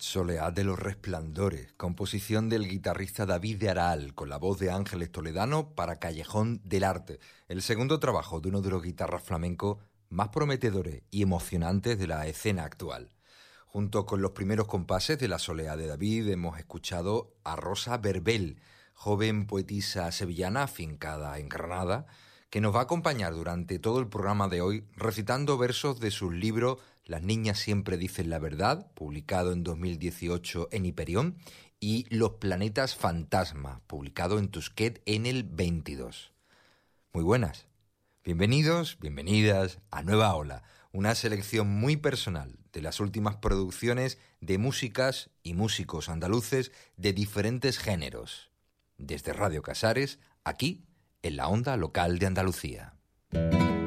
Soleá de los Resplandores, composición del guitarrista David de Araal, con la voz de Ángeles Toledano para Callejón del Arte, el segundo trabajo de uno de los guitarras flamencos más prometedores y emocionantes de la escena actual. Junto con los primeros compases de la Soleá de David hemos escuchado a Rosa Verbel, joven poetisa sevillana afincada en Granada, que nos va a acompañar durante todo el programa de hoy recitando versos de sus libros Las niñas siempre dicen la verdad, publicado en 2018 en Hiperión, y Los planetas fantasma, publicado en Tusquet en el 22. Muy buenas. Bienvenidos, bienvenidas a Nueva Ola, una selección muy personal de las últimas producciones de músicas y músicos andaluces de diferentes géneros. Desde Radio Casares, aquí, en la onda local de Andalucía.